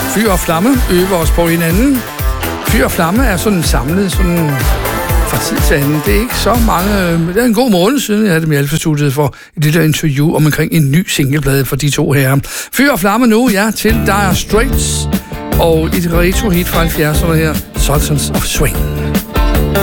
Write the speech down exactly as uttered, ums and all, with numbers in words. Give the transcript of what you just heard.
Fyr og Flamme øver os på hinanden. Fyr og Flamme er sådan samlet sådan fra tid til anden. Det er ikke så mange... Det er en god måned siden, jeg havde det med Alfa-studiet for et lille interview om omkring en ny singleplade for de to her. Fyr og Flamme nu, ja, til Dire Straits og et retro-hit fra halvfjerdserne her, Sultans of Swing.